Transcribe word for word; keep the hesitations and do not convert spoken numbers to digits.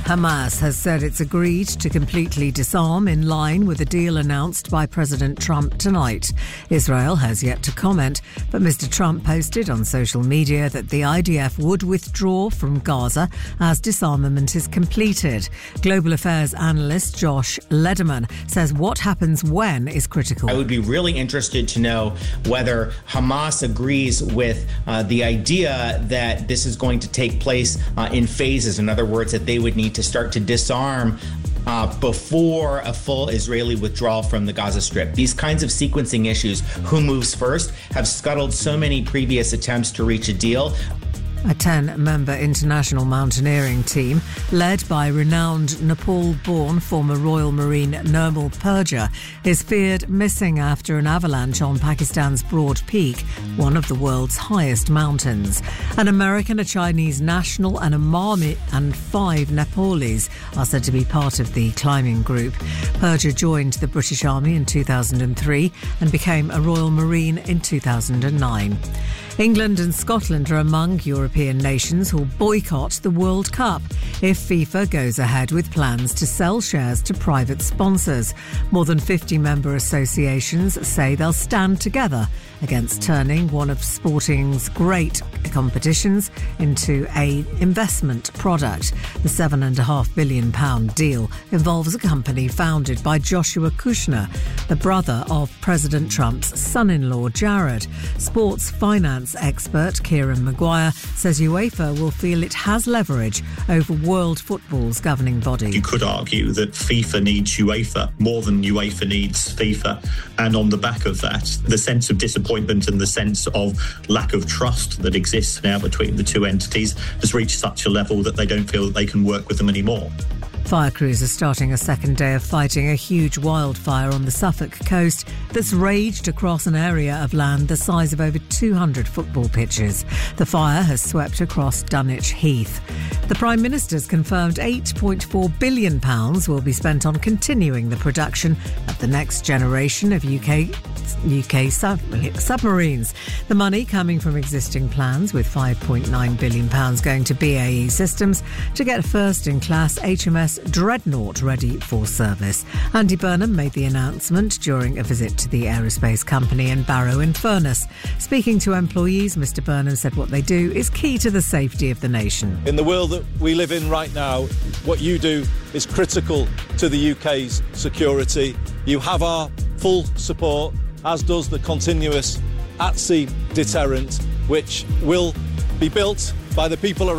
Hamas has said it's agreed to completely disarm in line with a deal announced by President Trump tonight. Israel has yet to comment, but Mister Trump posted on social media that the I D F would withdraw from Gaza as disarmament is completed. Global affairs analyst Josh Lederman says what happens when is critical. I would be really interested to know whether Hamas agrees with uh, the idea that this is going to take place uh, in phases. In other words, that they would need to start to disarm uh, before a full Israeli withdrawal from the Gaza Strip. These kinds of sequencing issues, who moves first, have scuttled so many previous attempts to reach a deal. A ten-member international mountaineering team, led by renowned Nepal-born former Royal Marine Nirmal Purja, is feared missing after an avalanche on Pakistan's Broad Peak, one of the world's highest mountains. An American, a Chinese national and a Marmot and five Nepalese are said to be part of the climbing group. Purja joined the British Army in two thousand three and became a Royal Marine in two thousand nine. England and Scotland are among European nations who'll boycott the World Cup if FIFA goes ahead with plans to sell shares to private sponsors. More than fifty member associations say they'll stand together against turning one of sporting's great competitions into an investment product. The seven point five billion pounds deal involves a company founded by Joshua Kushner, the brother of President Trump's son-in-law Jared. Sports finance expert Kieran Maguire says UEFA will feel it has leverage over world football's governing body. You could argue that FIFA needs UEFA more than UEFA needs FIFA, and on the back of that, the sense of disappointment and the sense of lack of trust that exists now between the two entities has reached such a level that they don't feel that they can work with them anymore. Fire crews are starting a second day of fighting a huge wildfire on the Suffolk coast that's raged across an area of land the size of over two hundred football pitches. The fire has swept across Dunwich Heath. The Prime Minister's confirmed eight point four billion pounds will be spent on continuing the production of the next generation of U K U K sub- submarines. The money coming from existing plans, with five point nine billion pounds going to B A E Systems to get a first-in-class H M S Dreadnought ready for service. Andy Burnham made the announcement during a visit to the aerospace company in Barrow-in-Furness. Speaking to employees, Mr Burnham said what they do is key to the safety of the nation. In the world that we live in right now, what you do is critical to the U K's security. You have our full support, as does the continuous at-sea deterrent, which will be built by the people around